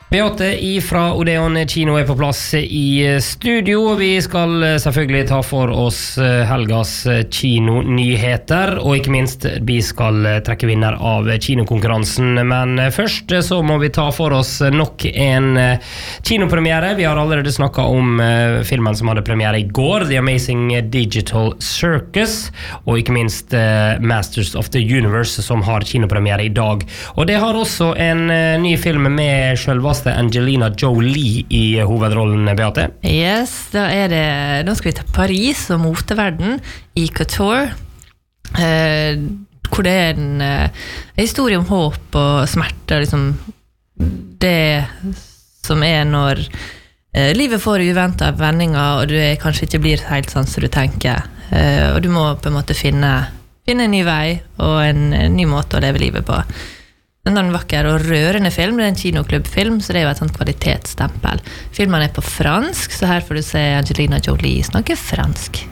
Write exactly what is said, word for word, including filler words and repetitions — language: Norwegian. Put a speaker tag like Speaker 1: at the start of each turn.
Speaker 1: Beate ifra Odeon Kino er på plass i studio. Vi skal selvfølgelig ta for oss helgas kinonyheter, og ikke minst vi skal trekke vinner av kinokonkurransen. Men først så må vi ta for oss nok en kinopremiere. Vi har allerede snakket om filmen som hadde premiere i går, The Amazing Digital Circus, og ikke minst Masters of the Universe, som har kinopremiere i dag. Og det har også en ny film med selveste Angelina Jolie i hovedrollen, Beate.
Speaker 2: Yes, da er det, nå skal vi til Paris og moteverden i Couture, eh, hvor det er en, en historie om håp og smerte, liksom det som er når eh, livet får uventet vendinger, og du er, kanskje ikke blir helt sånn som du tenker, eh, og du må på en måte finne, finne en ny vei og en, en ny måte å leve livet på. Det er en vakker og rørende film, det er en kinoklubbfilm, så det er jo et sånt kvalitetsstempel. Filmen er på fransk, så her får du se Angelina Jolie snakke fransk.